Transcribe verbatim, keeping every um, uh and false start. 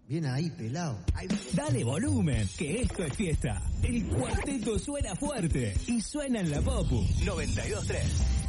Bien ahí, pelado. Ahí. Dale volumen, que esto es fiesta. El cuarteto suena fuerte y suena en la Popu noventa y dos tres.